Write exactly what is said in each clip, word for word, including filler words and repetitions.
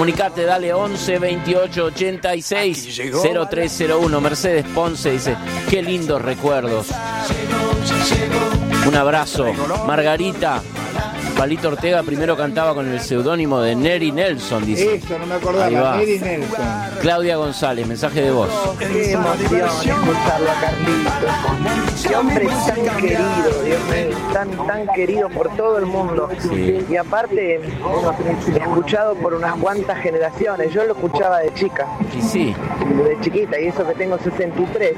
Comunicate, dale once veintiocho ochenta y seis cero tres cero uno. Mercedes Ponce dice, qué lindos recuerdos. Un abrazo. Margarita, Palito Ortega primero cantaba con el seudónimo de Neri Nelson, dice. Eso, no me acordaba, Neri Nelson. Claudia González, mensaje de voz. Qué emoción escucharlo a Carlitos. Qué hombre tan querido, Dios mío, tan, tan querido por todo el mundo. Sí. Y aparte, escuchado por unas cuantas generaciones. Yo lo escuchaba de chica. Y sí. De chiquita, y eso que tengo sesenta y tres.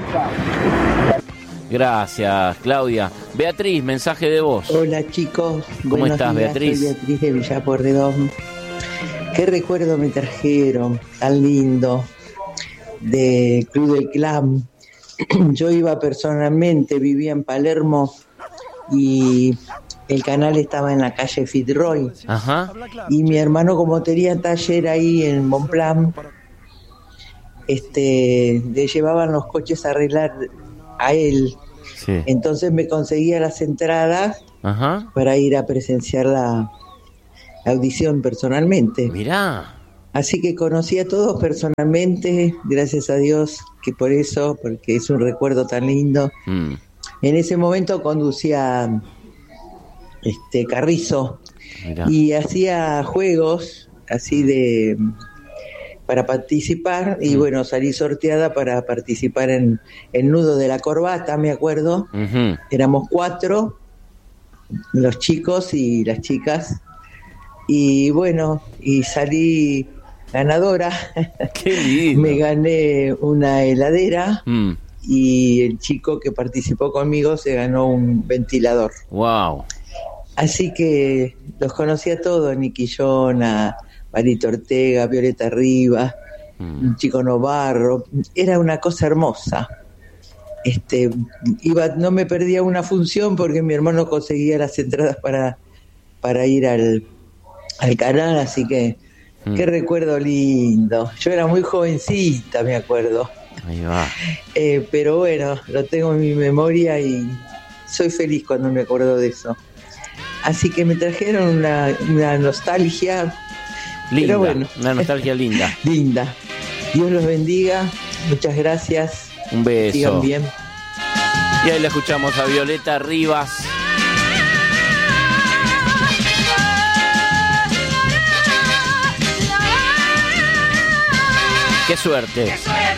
Gracias, Claudia. Beatriz, mensaje de voz. Hola, chicos. ¿Cómo Buenos estás, días. Beatriz? Soy Beatriz de Villa Pueyrredón. Qué recuerdo me trajeron, tan lindo, del Club del Clan. Yo iba personalmente, vivía en Palermo y el canal estaba en la calle Fitzroy. Ajá. Y mi hermano, como tenía taller ahí en Bonplan, este, le llevaban los coches a arreglar a él. Sí. Entonces me conseguía las entradas. Ajá. Para ir a presenciar la, la audición personalmente. Mirá. Así que conocí a todos personalmente, gracias a Dios que por eso, porque es un recuerdo tan lindo. Mm. En ese momento conducía este Carrizo. Mirá. Y hacía juegos así de para participar y mm. bueno, salí sorteada para participar en el nudo de la corbata, me acuerdo. Uh-huh. Éramos cuatro, los chicos y las chicas, y bueno, y salí ganadora. Qué lindo. Me gané una heladera mm. y el chico que participó conmigo se ganó un ventilador. Wow. Así que los conocí a todos, Niquillón, a Palito Ortega, Violeta Rivas, mm. un Chico Novarro. Era una cosa hermosa. Este, iba, no me perdía una función porque mi hermano conseguía las entradas para, para ir al, al canal, así que mm. qué recuerdo lindo. Yo era muy jovencita, me acuerdo. Ahí va. Eh, pero bueno, lo tengo en mi memoria y soy feliz cuando me acuerdo de eso. Así que me trajeron una, una nostalgia. Linda, pero bueno, una nostalgia linda. Linda. Dios los bendiga. Muchas gracias. Un beso. Sigan bien. Y ahí la escuchamos a Violeta Rivas. ¡Qué suerte!